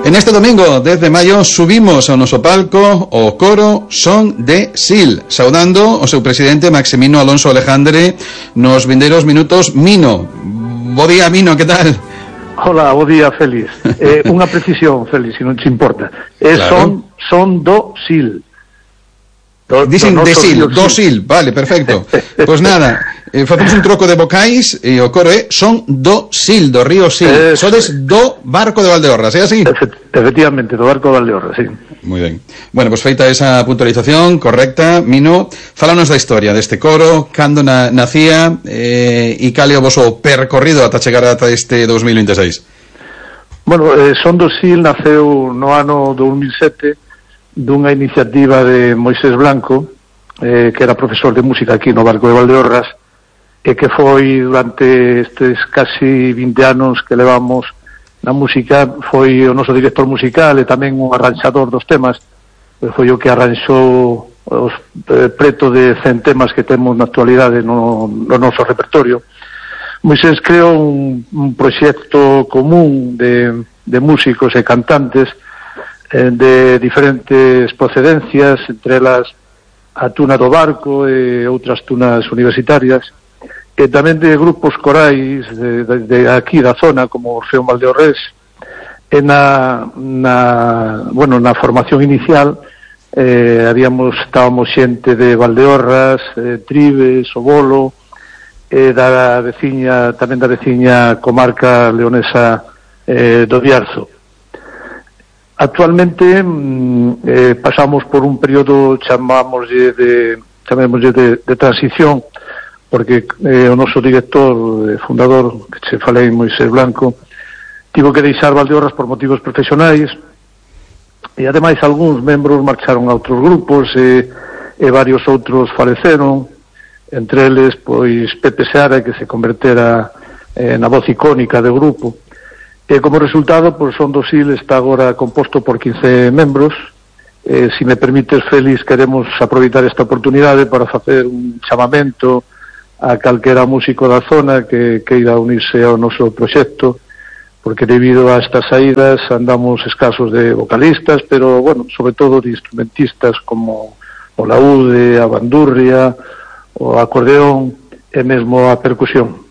En este domingo, 10 de maio, subimos ao noso palco o coro Son de Sil, saudando o seu presidente Maximino Alonso Alejandre nos vindeiros minutos. Mino, bo día, Mino, que tal? Hola, bo día, Félix. Unha precisión, Félix, se non te importa. Claro. Son do Sil. Dicen de Sil, do Sil, vale, perfecto. Pois nada, facemos un troco de vocais e o coro é Son do Sil, do río Sil. Sodes do barco de Valdeorras, é así? Efectivamente, do barco de Valdeorras, sí. Moi ben. Bueno, pois feita esa puntualización correcta, Mino, fálanos da historia deste coro, cando nacía e cal é o voso percorrido ata chegar ata este 2026. Bueno, Son do Sil naceu no ano 2007 dunha iniciativa de Moisés Blanco, que era profesor de música aquí no barco de Valdeorras, e que foi durante estes casi 20 anos que levamos na música, foi o noso director musical e tamén un arranxador dos temas, foi o que arranxou os preto de 100 temas que temos na actualidade no noso repertorio. Moisés creou un proxecto común de músicos e cantantes de diferentes procedencias, entre elas a tuna do barco e outras tunas universitarias, e tamén de grupos corais de aquí da zona, como Orfeón Valdeorrés. E na formación inicial estábamos xente de Valdeorras, Tribes, O Bolo, e tamén da veciña comarca leonesa do Bierzo. Actualmente pasamos por un período chamémoslle de transición, porque o noso director, fundador, que se falei, Moisés Blanco, tivo que deixar Valdeorras por motivos profesionais, e ademais algúns membros marcharon a outros grupos e varios outros faleceron, entre eles pois Pepe Seara, que se convertera na voz icónica do grupo. E como resultado, pois Son do Sil está agora composto por 15 membros. Se me permites, Félix, queremos aproveitar esta oportunidade para facer un chamamento a calquera músico da zona que queira unirse ao noso proxecto, porque debido a estas saídas andamos escasos de vocalistas, pero, bueno, sobre todo de instrumentistas como o laúde, a bandurria, o acordeón e mesmo a percusión.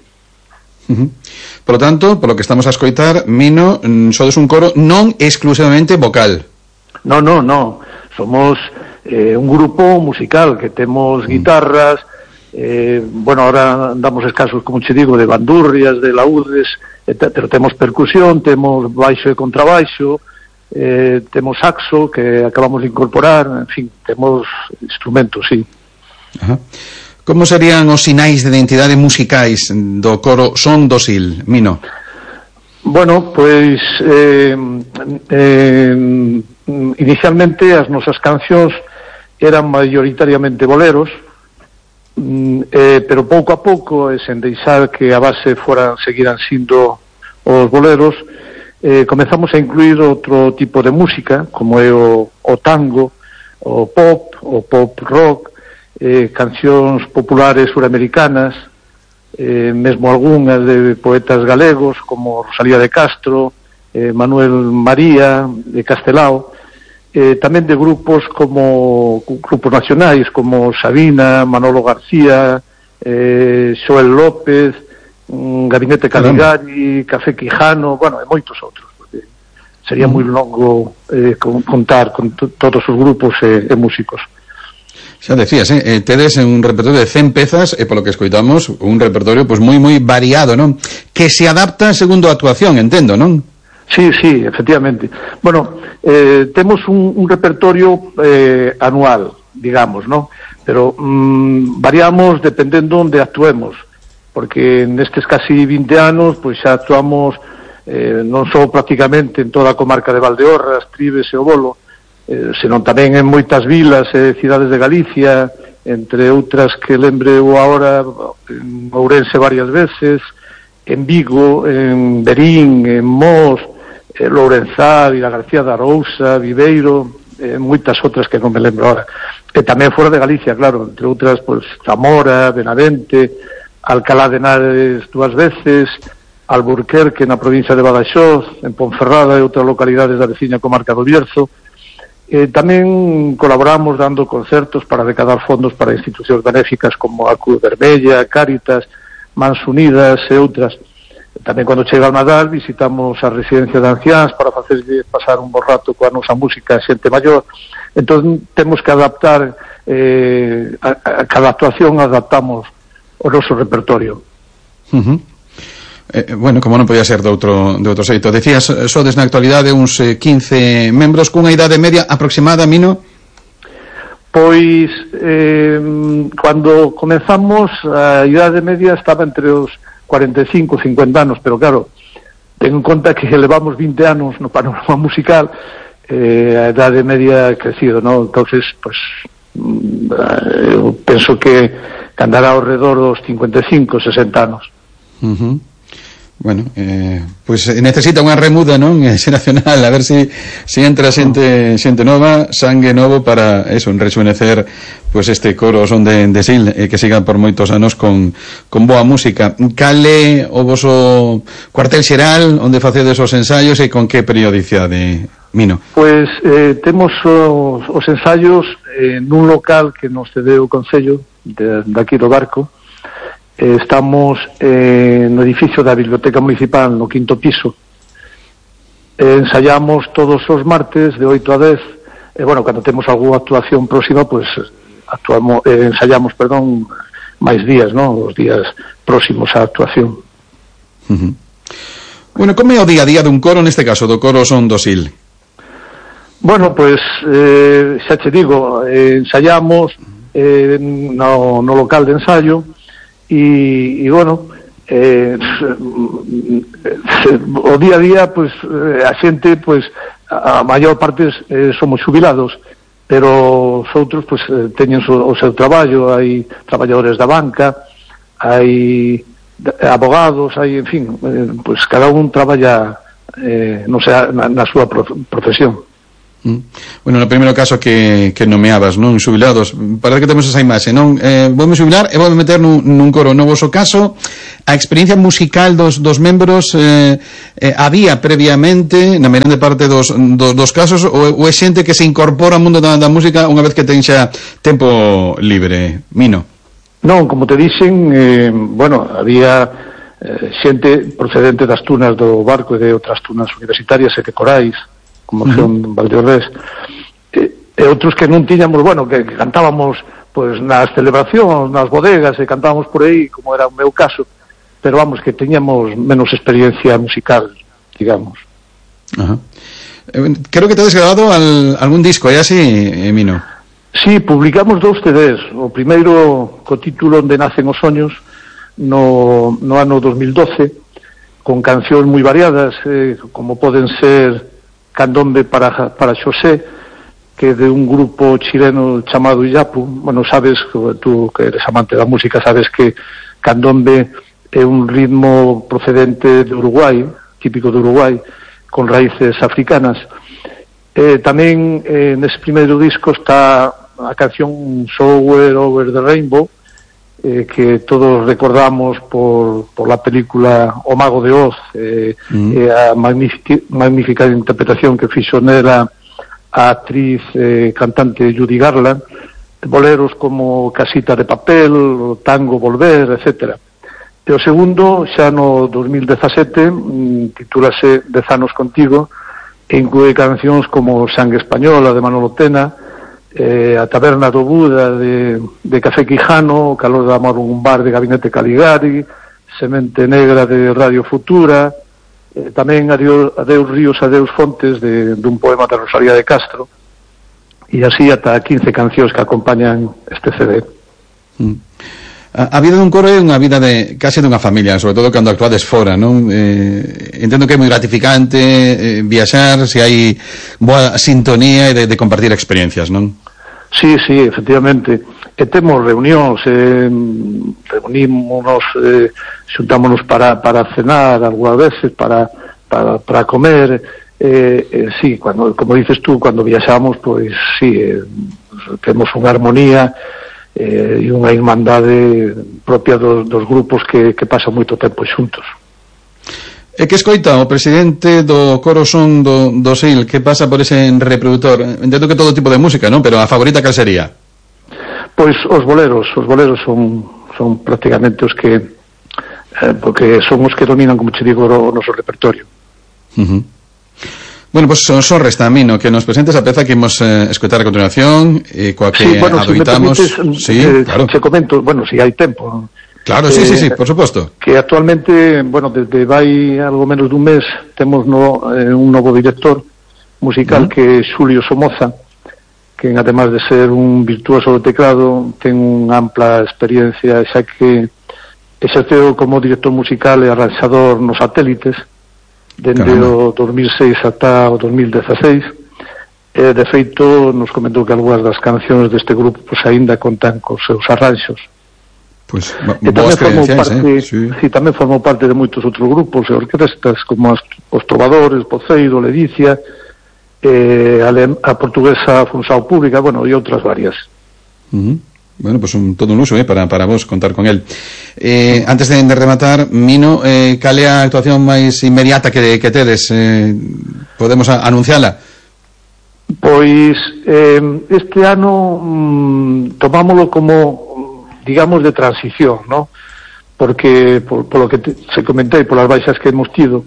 Por lo tanto, por lo que estamos a escoitar, Mino, sodes un coro non exclusivamente vocal. No, somos un grupo musical que temos guitarras, ahora andamos escasos, como che digo, de bandurrias, de laúdes, pero temos percusión, temos baixo e contrabaixo, temos saxo que acabamos de incorporar, en fin, temos instrumentos, sí. Ajá. Como serían os sinais de identidade musicais do coro Son do Sil, Mino? Bueno, pois inicialmente as nosas cancións eran maioritariamente boleros, pero pouco a pouco, sen deixar que a base seguiran sindo os boleros, comezamos a incluir outro tipo de música, como é o tango, o pop rock, cancións populares suramericanas, mesmo algunhas de poetas galegos como Rosalía de Castro, Manuel María de Castelao, tamén de grupos nacionais como Sabina, Manolo García, Xoel López, Gabinete Caligari, Café Quijano, e moitos outros, porque sería moi longo contar con todos os grupos e músicos. Xa decías, tedes un repertorio de 100 pezas e polo que escoitamos un repertorio pois moi variado, non? Que se adapta segundo a actuación, entendo, non? Sí, efectivamente. Bueno, temos un repertorio anual, digamos, non? Pero variamos dependendo onde actuemos, porque nestes casi 20 anos pois xa actuamos non só prácticamente en toda a comarca de Valdeorras, Tribes e O Bolo, senón tamén en moitas vilas e cidades de Galicia, entre outras que lembre eu agora, en Ourense varias veces, en Vigo, en Verín, en Mos, Lourenzá, Vila García de Arousa, Viveiro, moitas outras que non me lembro agora. E tamén fora de Galicia, claro, entre outras, pois, Zamora, Benavente, Alcalá de Henares 2 veces, Alburquerque na provincia de Badaxoz, en Ponferrada e outras localidades da veciña comarca do Bierzo. Tamén colaboramos dando concertos para recaudar fondos para institucións benéficas como a Cruz Vermella, Cáritas, Mans Unidas e outras. Tamén cando chega o Nadal visitamos a residencia de anciáns para facerlle pasar un bo rato coa nosa música a xente maior. Entón temos que adaptar a cada actuación adaptamos o noso repertorio. Bueno, como non podía ser de outro xeito. Decías, sodes na actualidade uns 15 membros cunha idade media aproximada, Mino? Pois cando comenzamos a idade media estaba entre os 45 e 50 anos, pero claro, ten en conta que levamos 20 anos no panorama musical, a idade media ha crecido, ¿no? Entonces, pues eu penso que andará ao redor dos 55, 60 anos. Bueno, pues necesita unha remuda, non? Xeracional, a ver si entra xente nova, sangue novo para eso, rejuvenecer pues este coro son de Sil, que sigan por moitos anos con boa música. Cale o voso cuartel xeral onde facedes os ensaios e con que periodicidade, Mino? Pues temos os ensaios nun local que nos cedeu o Concello de aquí do Barco. Estamos no edificio da Biblioteca Municipal no 5º piso. Ensayamos todos os martes de 8 a 10 e, bueno, cando temos algunha actuación próxima, pues ensayamos, máis días, non? Os días próximos á actuación. Bueno, como é o día a día dun coro, neste caso, do coro Son do Sil? Bueno, pues xa te digo, ensayamos no local de ensayo. E bueno, o día a día, pues a xente, pues a maior parte somos xubilados, pero os outros, pues teñen o seu traballo, hai traballadores da banca, hai abogados, hai, en fin, pues cada un traballa na súa profesión. Bueno, no primeiro caso que nomeabas, non? Xubilados, parece que temos esa imaxe, non? Voume xubilar e voume meter nun coro. No voso caso, a experiencia musical dos membros había previamente, na grande parte dos casos, ou é xente que se incorpora ao mundo da música unha vez que ten xa tempo libre, Mino? Non, como te dixen, bueno, había xente procedente das tunas do Barco e de outras tunas universitarias e de corais, como son Valdeorrés, e outros que non tiñamos, bueno, que cantábamos pues nas celebracións, nas bodegas, e cantábamos por aí, como era o meu caso, pero vamos, que teñamos menos experiencia musical, digamos. Creo que te has grabado algún disco, é así, Mino? Sí, publicamos 2 CDs, o primeiro co título Onde nacen os soños, no ano 2012, con cancións moi variadas, como poden ser Candombe para Xosé, que é de un grupo chileno chamado Illapu. Bueno, sabes, tú que eres amante da música, sabes que Candombe é un ritmo procedente de Uruguai, típico de Uruguai, con raíces africanas. Tamén nese primeiro disco está a canción Somewhere Over the Rainbow, que todos recordamos por la película O Mago de Oz, a magnífica interpretación que fixo nela a actriz cantante Judy Garland, boleros como Casita de Papel, o Tango Volver, etc. E o segundo, xa no 2017, titúlase 10 anos contigo, e inclúe cancións como Sangue Española de Manolo Tena, a Taberna do Buda de Café Quijano, O calor de amor un bar de Gabinete Caligari, Semente Negra de Radio Futura, tamén Adeus Ríos, Adeus Fontes dun poema de Rosalía de Castro, e así ata 15 cancións que acompañan este CD. A vida dun coro é unha vida case dunha familia, sobre todo cando actuades fora, non? Entendo que é moi gratificante viaxar, se hai boa sintonía e de compartir experiencias, non? Sí, efectivamente. E temos reunións, reunímonos, xuntámonos para cenar algunhas veces, para comer. Sí, como dices tú, cando viaxamos, pois sí, temos unha armonía e unha irmandade propia dos grupos que pasan moito tempo xuntos. E que escoita o presidente do Coro Son do SIL, que pasa por ese reproductor? Entendo que todo tipo de música, non? Pero a favorita cal sería? Pois os boleros son prácticamente os que porque son os que dominan, como che digo, o noso repertorio. Bueno, pues só resta a mí, no, que nos presentes a peza que imos escoitar a continuación, coa que adoitamos... Si claro. Che comento, bueno, si hai tempo... Claro, sí, por suposto. Que actualmente, bueno, desde vai algo menos dun mes, temos un novo director musical que é Xulio Somoza, que además de ser un virtuoso do teclado, ten unha ampla experiencia, xa que exerceu como director musical e arranxador nos satélites, dende o 2006 ata o 2016, e de feito nos comentou que algunhas das cancións deste grupo pues aínda contan cos seus arranxos. Pois, boas credenciais, sí, tamén formou parte de moitos outros grupos e orquestas, como os Trovadores, Poceiro, Ledicia, a portuguesa Funsao Pública, bueno, e outras varias. Bueno, pues todo un uso para vos contar con él. Antes de rematar, Mino, cal é a actuación máis inmediata que tedes? Podemos anunciala? Pois este ano tomámoslo como, digamos, de transición, ¿no? Porque por lo que se comentei, por as baixas que hemos tido,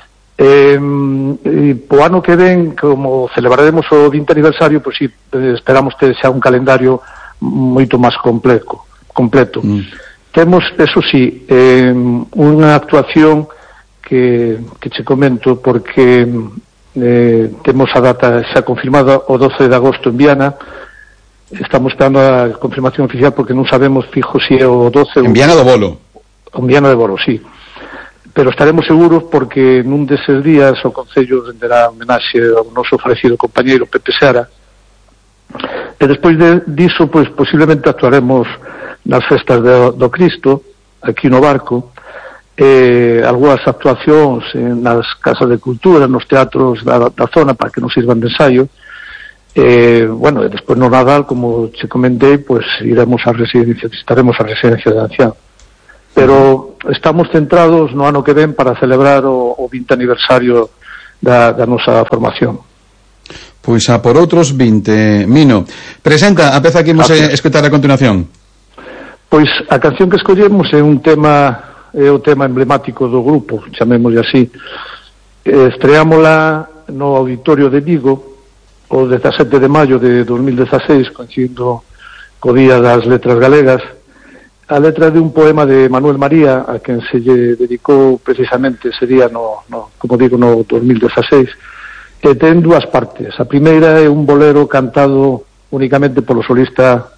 po ano que ven, como celebraremos o 20 aniversario, pues sí, esperamos ter xa un calendario moito máis completo. Temos, eso sí, unha actuación que che comento, porque temos a data xa confirmada o 12 de agosto en Viana. Estamos esperando a confirmación oficial porque non sabemos fijo si é o 12 en Viana do Bolo. En Viana do Bolo, sí. Pero estaremos seguros porque nun deses días o Concello renderá homenaxe ao noso falecido compañeiro Pepe Seara, e despois diso, pois, posiblemente actuaremos nas festas do Cristo aquí no Barco, algunhas actuacións nas casas de cultura, nos teatros da zona para que nos sirvan de ensaio. Bueno, e despois no Nadal, como che comentei, pues iremos a residencia, visitaremos a residencia de ancianos. Pero estamos centrados no ano que ven para celebrar o 20 aniversario da nosa formación. Pois a por outros 20. Mino, presenta a peza que imos escoitar a continuación. Pois a canción que escollemos é o tema emblemático do grupo, chamémoslle así. Estreámola no Auditorio de Vigo o 17 de maio de 2016, coincidindo co Día das Letras Galegas. A letra de un poema de Manuel María, a quen se lle dedicou precisamente ese día como digo, no 2016, que ten dúas partes. A primeira é un bolero cantado únicamente polo solista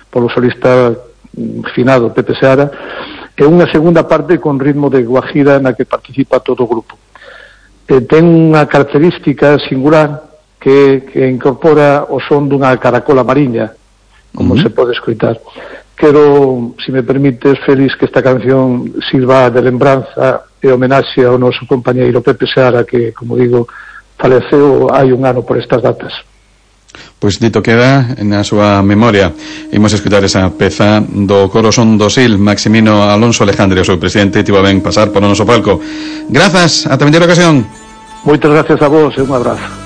finado Pepe Seara, e unha segunda parte con ritmo de guajira na que participa todo o grupo. Ten unha característica singular que incorpora o son dunha caracola mariña, como se pode escoitar. Quero, se me permites, Félix, que esta canción sirva de lembranza e homenaxe ao noso compañeiro Pepe Seara, que, como digo, faleceu hai un ano por estas datas. Pois dito queda na súa memoria. Imos escutar esa peza do Coro Son do SIL. Maximino Alonso Alejandre, o seu presidente, tivo a ben pasar por o noso palco. Grazas, ata a vindeira ocasión. Moitas gracias a vos e un abrazo.